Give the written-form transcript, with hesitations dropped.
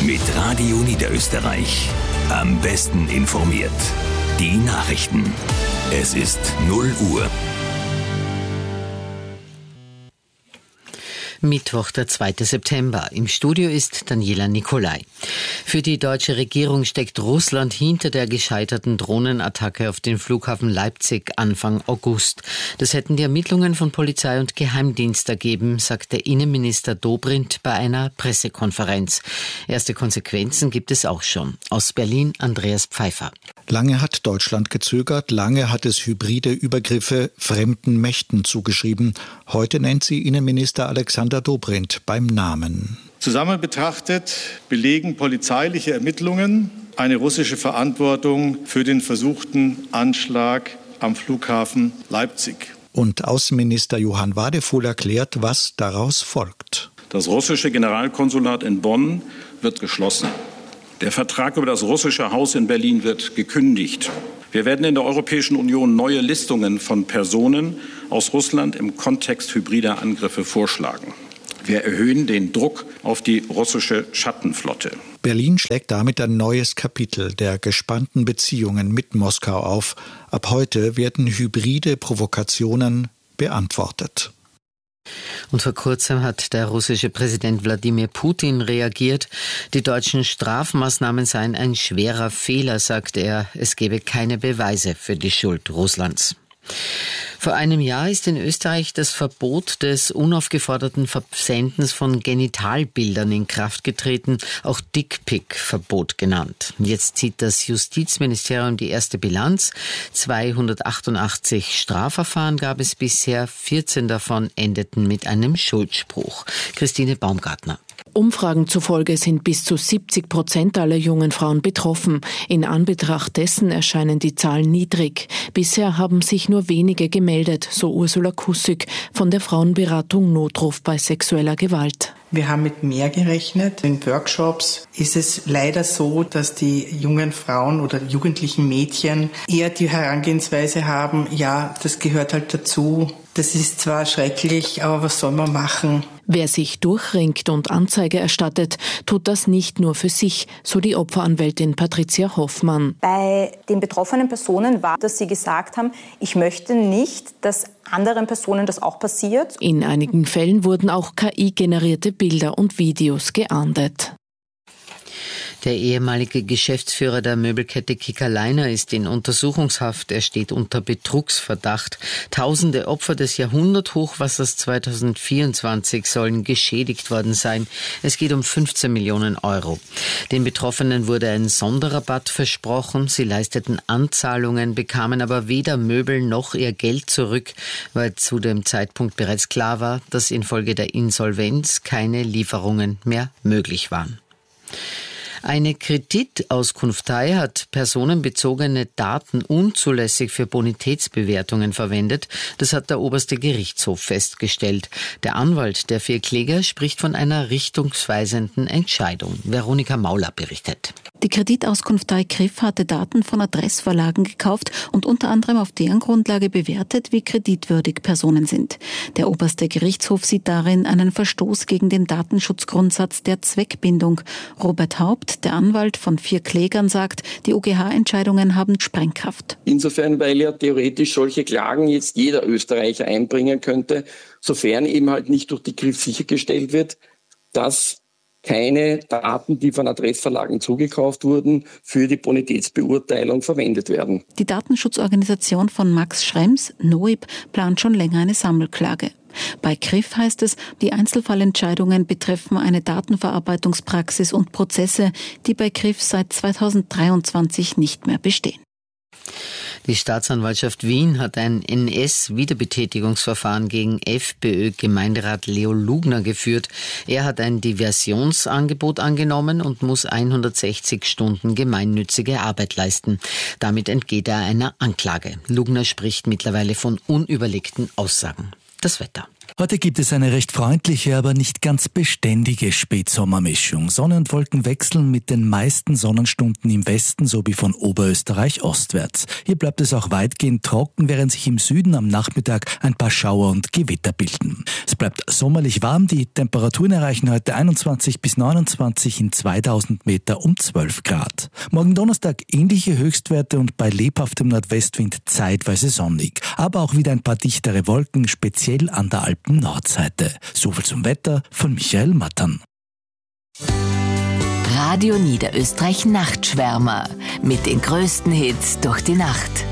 Mit Radio Niederösterreich. Am besten informiert. Die Nachrichten. Es ist 0 Uhr. Mittwoch, der 2. September. Im Studio ist Daniela Nicolai. Für die deutsche Regierung steckt Russland hinter der gescheiterten Drohnenattacke auf den Flughafen Leipzig Anfang August. Das hätten die Ermittlungen von Polizei und Geheimdienst ergeben, sagte Innenminister Dobrindt bei einer Pressekonferenz. Erste Konsequenzen gibt es auch schon. Aus Berlin Andreas Pfeiffer. Lange hat Deutschland gezögert, lange hat es hybride Übergriffe fremden Mächten zugeschrieben. Heute nennt sie Innenminister Alexander Dobrindt beim Namen. Zusammen betrachtet belegen polizeiliche Ermittlungen eine russische Verantwortung für den versuchten Anschlag am Flughafen Leipzig. Und Außenminister Johann Wadefuhl erklärt, was daraus folgt. Das russische Generalkonsulat in Bonn wird geschlossen. Der Vertrag über das russische Haus in Berlin wird gekündigt. Wir werden in der Europäischen Union neue Listungen von Personen aus Russland im Kontext hybrider Angriffe vorschlagen. Wir erhöhen den Druck auf die russische Schattenflotte. Berlin schlägt damit ein neues Kapitel der gespannten Beziehungen mit Moskau auf. Ab heute werden hybride Provokationen beantwortet. Und vor kurzem hat der russische Präsident Wladimir Putin reagiert. Die deutschen Strafmaßnahmen seien ein schwerer Fehler, sagte er. Es gebe keine Beweise für die Schuld Russlands. Vor einem Jahr ist in Österreich das Verbot des unaufgeforderten Versendens von Genitalbildern in Kraft getreten, auch Dickpic-Verbot genannt. Jetzt zieht das Justizministerium die erste Bilanz. 288 Strafverfahren gab es bisher, 14 davon endeten mit einem Schuldspruch. Christine Baumgartner. Umfragen zufolge sind bis zu 70% aller jungen Frauen betroffen. In Anbetracht dessen erscheinen die Zahlen niedrig. Bisher haben sich nur wenige gemeldet, so Ursula Kussig von der Frauenberatung Notruf bei sexueller Gewalt. Wir haben mit mehr gerechnet. In Workshops ist es leider so, dass die jungen Frauen oder jugendlichen Mädchen eher die Herangehensweise haben, ja, das gehört halt dazu. Das ist zwar schrecklich, aber was soll man machen? Wer sich durchringt und Anzeige erstattet, tut das nicht nur für sich, so die Opferanwältin Patricia Hoffmann. Bei den betroffenen Personen war, dass sie gesagt haben, ich möchte nicht, dass anderen Personen das auch passiert. In einigen Fällen wurden auch KI-generierte Bilder und Videos geahndet. Der ehemalige Geschäftsführer der Möbelkette Kickerleiner ist in Untersuchungshaft. Er steht unter Betrugsverdacht. Tausende Opfer des Jahrhunderthochwassers 2024 sollen geschädigt worden sein. Es geht um 15 Millionen Euro. Den Betroffenen wurde ein Sonderrabatt versprochen. Sie leisteten Anzahlungen, bekamen aber weder Möbel noch ihr Geld zurück, weil zu dem Zeitpunkt bereits klar war, dass infolge der Insolvenz keine Lieferungen mehr möglich waren. Eine Kreditauskunftei hat personenbezogene Daten unzulässig für Bonitätsbewertungen verwendet. Das hat der oberste Gerichtshof festgestellt. Der Anwalt der 4 Kläger spricht von einer richtungsweisenden Entscheidung. Veronika Mauler berichtet. Die Kreditauskunftei Griff hatte Daten von Adressverlagen gekauft und unter anderem auf deren Grundlage bewertet, wie kreditwürdig Personen sind. Der oberste Gerichtshof sieht darin einen Verstoß gegen den Datenschutzgrundsatz der Zweckbindung. Robert Haupt, der Anwalt von 4 Klägern, sagt, die OGH-Entscheidungen haben Sprengkraft. Insofern, weil ja theoretisch solche Klagen jetzt jeder Österreicher einbringen könnte, sofern eben halt nicht durch die Griff sichergestellt wird, dass keine Daten, die von Adressverlagen zugekauft wurden, für die Bonitätsbeurteilung verwendet werden. Die Datenschutzorganisation von Max Schrems, NOIB, plant schon länger eine Sammelklage. Bei Griff heißt es, die Einzelfallentscheidungen betreffen eine Datenverarbeitungspraxis und Prozesse, die bei Griff seit 2023 nicht mehr bestehen. Die Staatsanwaltschaft Wien hat ein NS-Wiederbetätigungsverfahren gegen FPÖ-Gemeinderat Leo Lugner geführt. Er hat ein Diversionsangebot angenommen und muss 160 Stunden gemeinnützige Arbeit leisten. Damit entgeht er einer Anklage. Lugner spricht mittlerweile von unüberlegten Aussagen. Das Wetter. Heute gibt es eine recht freundliche, aber nicht ganz beständige Spätsommermischung. Sonne und Wolken wechseln mit den meisten Sonnenstunden im Westen sowie von Oberösterreich ostwärts. Hier bleibt es auch weitgehend trocken, während sich im Süden am Nachmittag ein paar Schauer und Gewitter bilden. Es bleibt sommerlich warm. Die Temperaturen erreichen heute 21 bis 29 in 2000 Meter um 12 Grad. Morgen Donnerstag ähnliche Höchstwerte und bei lebhaftem Nordwestwind zeitweise sonnig. Aber auch wieder ein paar dichtere Wolken, speziell an der Alpen-Nordseite. Soviel zum Wetter von Michael Mattern. Radio Niederösterreich Nachtschwärmer mit den größten Hits durch die Nacht.